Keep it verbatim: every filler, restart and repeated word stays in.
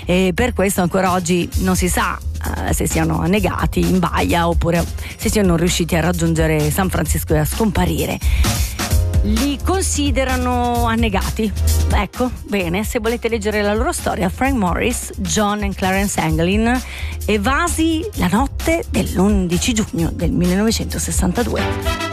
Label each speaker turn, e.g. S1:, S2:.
S1: e per questo ancora oggi non si sa uh, se siano annegati in baia oppure se siano riusciti a raggiungere San Francisco e a scomparire. Li considerano annegati. Ecco, bene, se volete leggere la loro storia, Frank Morris, John e Clarence Anglin, evasi la notte dell'undici giugno del millenovecentosessantadue.